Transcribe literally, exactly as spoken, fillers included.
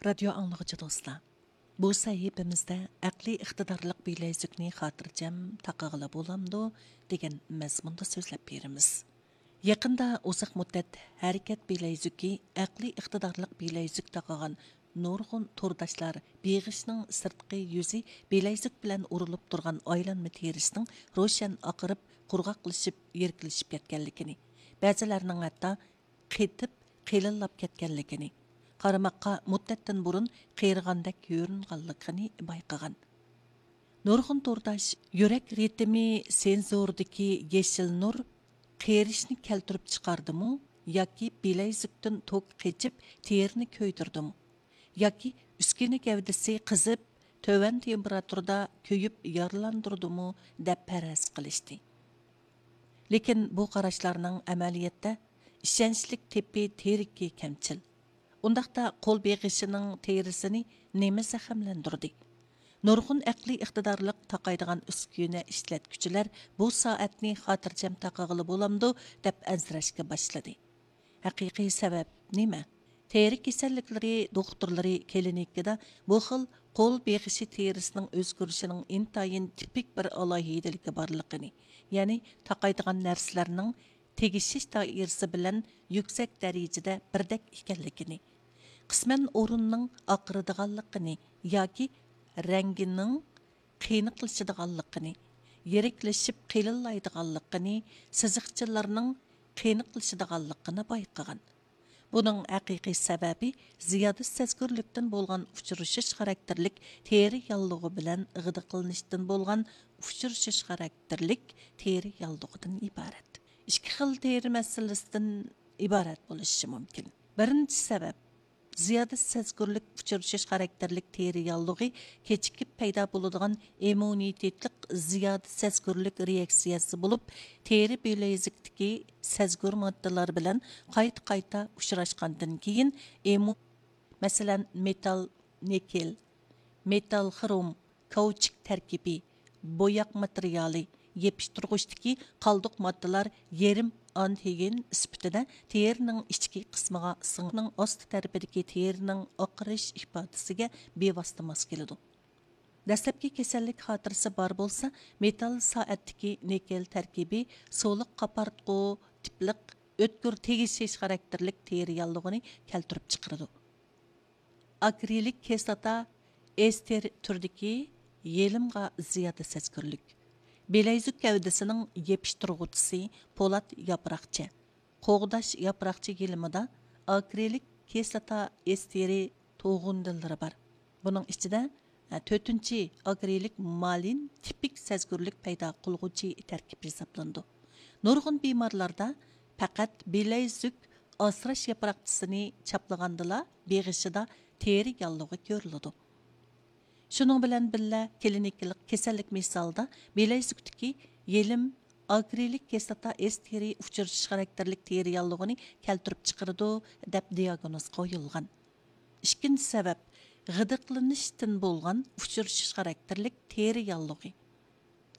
Radio anlıqçı dostlar. Bu sahifemizde aqli iqtidarlıq bileysükni xatircam taqağıla bolamdı degan mazmunda so'zlab beramiz. Yaqinda uzoq muddat harakat bileyzyuki aqli iqtidarlıq bileyzyuk taqagan nurg'un turdashlar beg'ishning sirtqi yuzi bileyzyuk bilan urilib turgan aylanma terisining ro'shan oqirib qurg'oqlashib yerkilishib ketganligini, ba'zilarning hatto qetib qelillab ketganligini, qaramoqqa muddatdan burun qeyrig'andek ko'ringanligini bayqagan. Nurg'un turdash yurak ritmi senzordagi yeshil nur qerishni keltirib chiqardimi yoki bileyzukdan tok qechib terini ko'ydirdimi yoki uskina gavdasi qizib tövan temperaturada ko'yib yaralandirdimi deb paraz qilishdi. Lekin bu qarashlarning amaliyotda ishonchlik tepi terikki kamchil. Undaqda qo'l beg'ishining terisini nima zaxamlandirdi? Nurg'un aqli iqtidorliq taqaydigan uskuna ishlatuvchilar bu soatni xotirjam taqag'ili bo'lamdi deb azrashga boshladi. Haqiqiy sabab nima? Teri kasalliklari doktorlari klinikada bu xil qo'l beg'ishi terisining o'zgarishining intayin tipik bir alohidaligi borligini, ya'ni taqaydigan narsalarning tegishish doirasi bilan yuksak darajada birdak ekanligini, qisman o'rinning oqiradiganligini yoki rangining qiyniqlashadiganligini, yiriklashib qiyillaydiganligini, siziqchalarning qiyniqlashadiganligini bayqagan. Buning haqiqiy sababi ziyoda sezgurlikdan bo'lgan uchrashish xarakterlik teri yallig'i bilan g'idiqlanishdan bo'lgan uchrashish xarakterlik teri yallig'idan iborat. Ikki xil teri masalasidan iborat bo'lishi mumkin. Birinchi sabab ziyoda sezgurlik uchrashish xarakterlik teri yallig'i kechikib paydo bo'ladigan immunitetlik ziyoda sezgurlik reaksiyasi bo'lib, teri bileyzikdagi sezgur moddalar bilan qayta-qayta uchrashgandan keyin immun, masalan, metal, nikel, metal xrom, kauchuk tarkibi, bo'yoq materiali, yepishtirg'ichdagi qoldiq moddalar yerim antigen sifatida terining ichki qismiga singning osti tarafidagi terining oqirish ifodasiga bevosita mos keladi. Dastlabki kasallik xotirasi bor bo'lsa, metal soatdagi nikel tarkibi so'liq qapartqu tipliq o'tkir tegishish xarakterlik teri yallig'ini keltirib chiqaradi. Akrilik kislota ester turdagi yelimga ziyoda sezgurlik. Bileyzuk gavdasining yepishtirg'uchisi po'lat yaproqcha, qo'g'dash yaproqcha yelimida akrilik kislota esteri to'g'indilari bor. Buning ichida to'rtinchi akrilik malin tipik sezgurlik paydo qilg'uvchi tarkib hisoblanadi. Nurg'un bemorlarda faqat bileyzuk asrash yaproqchisini chaplagandila beg'ishida teri yallig'i ko'riladi. Şunun bilan billa klinikalik kasallik misolida bileyzukdagi yelim akrilik kislota esteri uchrashish xarakterlik teri yallig'ini keltirib chiqaradi deb diagnoz qo'yilgan. Ikkinchi sabab g'idiqlanishdan bo'lgan uchrashish xarakterlik teri yallig'i.